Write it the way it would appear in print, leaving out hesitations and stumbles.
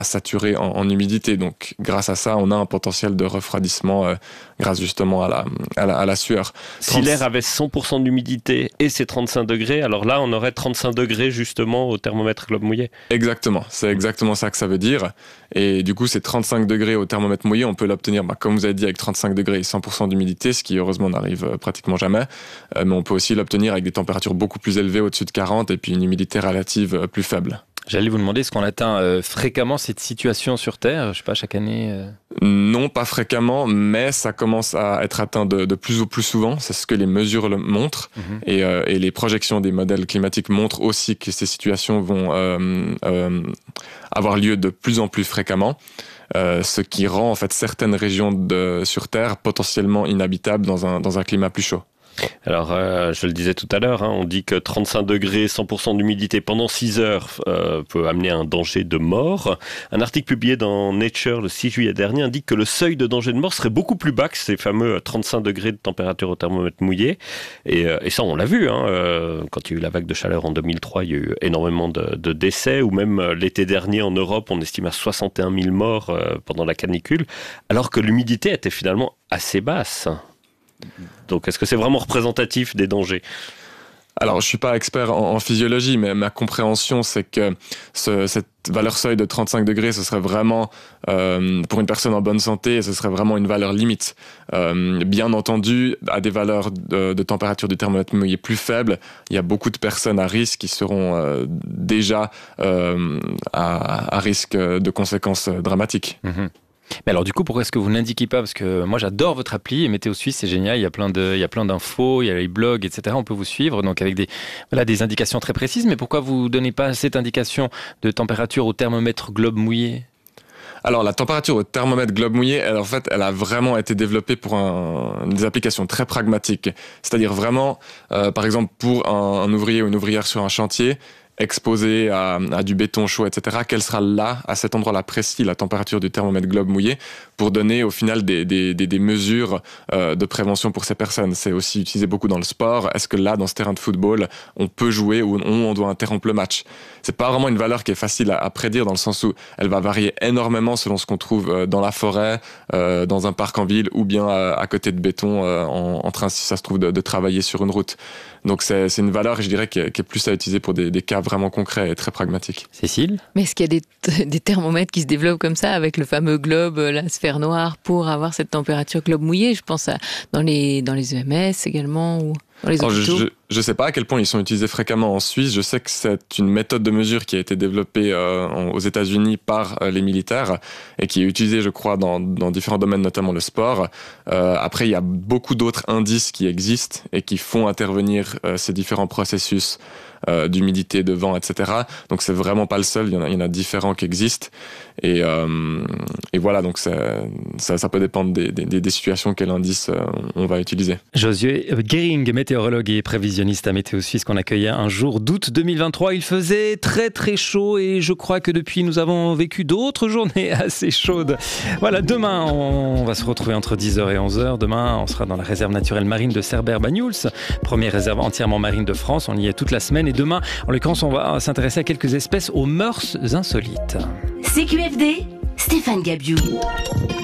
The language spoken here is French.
saturé en humidité. Donc, grâce à ça, on a un potentiel de refroidissement grâce justement à la sueur. Si l'air avait 100% d'humidité et c'est 35 degrés, alors là, on aurait 35 degrés justement au thermomètre globe mouillé. Exactement, c'est exactement ça que ça veut dire. Et du coup, ces 35 degrés au thermomètre mouillé, on peut l'obtenir, comme vous avez dit, avec 35 degrés et 100% d'humidité, ce qui heureusement n'arrive pratiquement jamais. Mais on peut aussi l'obtenir avec des températures beaucoup plus élevées, au-dessus de 40, et puis une humidité relative plus faible. J'allais vous demander, est-ce qu'on atteint fréquemment cette situation sur Terre ? Je ne sais pas, chaque année Non, pas fréquemment, mais ça commence à être atteint de plus en plus souvent. C'est ce que les mesures montrent. Et les projections des modèles climatiques montrent aussi que ces situations vont avoir lieu de plus en plus fréquemment. Ce qui rend en fait certaines régions sur Terre potentiellement inhabitables dans un climat plus chaud. Alors, je le disais tout à l'heure, on dit que 35 degrés, 100% d'humidité pendant 6 heures peut amener à un danger de mort. Un article publié dans Nature le 6 juillet dernier indique que le seuil de danger de mort serait beaucoup plus bas que ces fameux 35 degrés de température au thermomètre mouillé. Et ça, on l'a vu. Quand il y a eu la vague de chaleur en 2003, il y a eu énormément de décès. Ou même l'été dernier en Europe, on estime à 61 000 morts pendant la canicule, alors que l'humidité était finalement assez basse. Donc, est-ce que c'est vraiment représentatif des dangers ? Alors, je ne suis pas expert en physiologie, mais ma compréhension, c'est que cette valeur seuil de 35 degrés, ce serait vraiment, pour une personne en bonne santé, ce serait vraiment une valeur limite. Bien entendu, à des valeurs de température du thermomètre mouillé plus faibles, il y a beaucoup de personnes à risque qui seront déjà à risque de conséquences dramatiques. Mais alors du coup, pourquoi est-ce que vous ne l'indiquez pas ? Parce que moi j'adore votre appli, Météo Suisse, c'est génial, il y a plein d'infos, il y a les blogs, etc. On peut vous suivre, donc avec des indications très précises. Mais pourquoi vous ne donnez pas cette indication de température au thermomètre globe mouillé ? Alors, la température au thermomètre globe mouillé, elle a vraiment été développée pour des applications très pragmatiques. C'est-à-dire vraiment, par exemple, pour un ouvrier ou une ouvrière sur un chantier, exposé à du béton chaud, etc., quelle sera là, à cet endroit-là précis, la température du thermomètre globe mouillé, pour donner au final des mesures de prévention pour ces personnes. C'est aussi utilisé beaucoup dans le sport. Est-ce que là, dans ce terrain de football, on peut jouer ou on doit interrompre le match ? C'est pas vraiment une valeur qui est facile à prédire, dans le sens où elle va varier énormément selon ce qu'on trouve dans la forêt, dans un parc en ville, ou bien à côté de béton, en train, si ça se trouve, de travailler sur une route. Donc c'est une valeur, je dirais, qui est plus à utiliser pour des cas vraiment concrets et très pragmatiques. Cécile ? Mais est-ce qu'il y a des thermomètres qui se développent comme ça, avec le fameux globe, la sphère noire, pour avoir cette température globe mouillé ? Je pense dans les EMS également, ou dans les hôpitaux. Je ne sais pas à quel point ils sont utilisés fréquemment en Suisse. Je sais que c'est une méthode de mesure qui a été développée aux États-Unis par les militaires et qui est utilisée, je crois, dans différents domaines, notamment le sport. Après, il y a beaucoup d'autres indices qui existent et qui font intervenir ces différents processus d'humidité, de vent, etc. Donc, c'est vraiment pas le seul. Il y en a différents qui existent. Et voilà, donc ça peut dépendre des situations, quel indice on va utiliser. Josué Gering, météorologue et prévisionniste à Météo Suisse, qu'on accueillait un jour d'août 2023. Il faisait très très chaud et je crois que depuis nous avons vécu d'autres journées assez chaudes. Voilà, demain on va se retrouver entre 10h et 11h. Demain on sera dans la réserve naturelle marine de Cerbère-Banyuls, première réserve entièrement marine de France. On y est toute la semaine et demain, en l'occurrence, on va s'intéresser à quelques espèces aux mœurs insolites. CQFD, Stéphane Gabiou.